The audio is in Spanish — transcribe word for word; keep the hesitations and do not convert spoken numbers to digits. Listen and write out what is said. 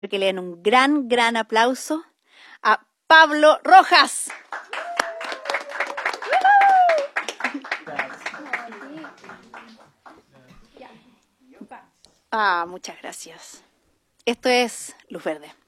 Que le den un gran, gran aplauso a Pablo Rojas. Ah, muchas gracias. Esto es Luz Verde.